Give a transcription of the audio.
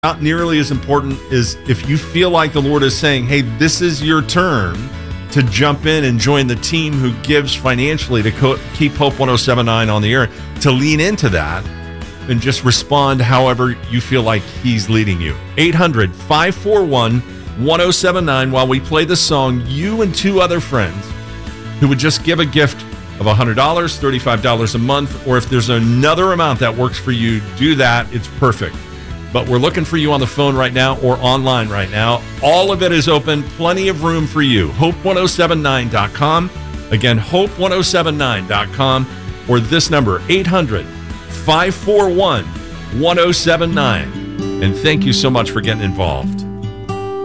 not nearly as important as if you feel like the Lord is saying, hey, this is your turn to jump in and join the team who gives financially to keep Hope 107.9 on the air, to lean into that and just respond however you feel like he's leading you. 800-541-1079. While we play this song, you and two other friends who would just give a gift of $100, $35 a month, or if there's another amount that works for you, do that. It's perfect. But we're looking for you on the phone right now or online right now. All of it is open. Plenty of room for you. Hope1079.com. Again, Hope1079.com, or this number, 800-541-1079. And thank you so much for getting involved.